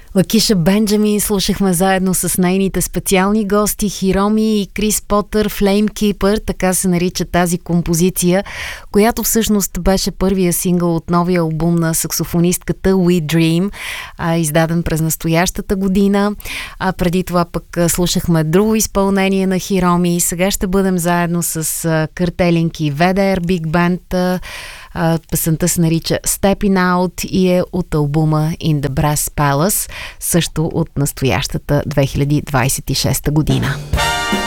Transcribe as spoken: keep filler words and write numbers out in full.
Лакиша Бенджамин слушахме заедно с нейните специални гости Хироми и Крис Потър, Flamekeeper, така се нарича тази композиция, която всъщност беше първия сингъл от новия албум на саксофонистката We Dream, а, издаден през настоящата година. А преди това пък слушахме друго изпълнение на Хироми. Сега ще бъдем заедно с Къртелинг и ви ди ар Big Band. Песента се нарича Stepping Out и е от албума In the Brass Palace, също от настоящата две хиляди двадесет и шеста година.